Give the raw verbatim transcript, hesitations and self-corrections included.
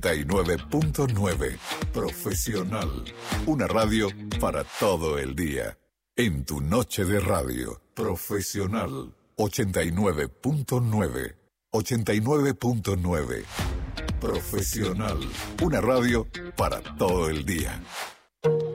ochenta y nueve punto nueve. Profesional. Una radio para todo el día. En tu noche de radio. Profesional. ochenta y nueve punto nueve. ochenta y nueve punto nueve. Profesional. Una radio para todo el día.